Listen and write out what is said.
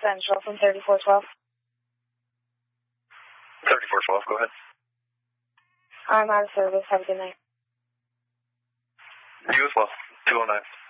Central from 3412. 3412, go ahead. I'm out of service. Have a good night. You as well. 209.